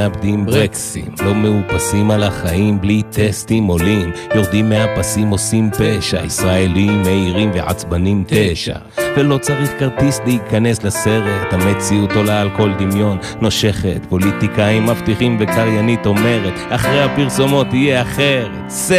מאבדים ברקסים, לא מאופסים על החיים, בלי טסטים עולים, יורדים מהפסים עושים פשע, ישראלים מהירים ועצבנים 9, ולא צריך כרטיס להיכנס לסרט, המציאות עולה על כל דמיון, נושכת, פוליטיקאים מבטיחים וקריינית אומרת, אחרי הפרסומות יהיה אחרת.